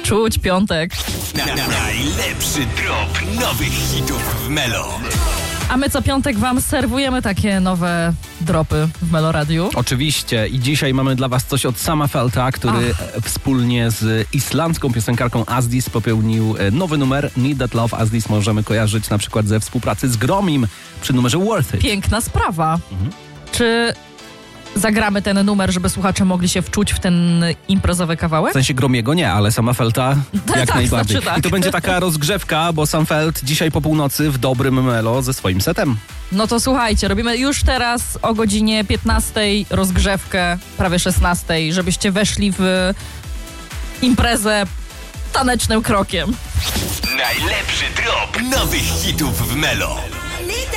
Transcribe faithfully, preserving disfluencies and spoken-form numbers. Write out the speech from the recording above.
Czuć piątek. Na, na, najlepszy drop nowych hitów w Melo. A my co piątek wam serwujemy takie nowe dropy w Melo Radiu. Oczywiście i dzisiaj mamy dla was coś od Sama Felta, który Ach. wspólnie z islandzką piosenkarką Asdis popełnił nowy numer Need That Love. Asdis możemy kojarzyć na przykład ze współpracy z Gromim przy numerze Worth It. Piękna sprawa. Mhm. Czy zagramy ten numer, żeby słuchacze mogli się wczuć w ten imprezowy kawałek? W sensie Gromiego nie, ale Sama Felta jak tak, najbardziej. znaczy tak. I to będzie taka rozgrzewka, bo Sam Felt dzisiaj po północy w dobrym Melo ze swoim setem. No to słuchajcie, robimy już teraz o godzinie piętnastej rozgrzewkę, prawie szesnastej, żebyście weszli w imprezę tanecznym krokiem. Najlepszy drop nowych hitów w Melo.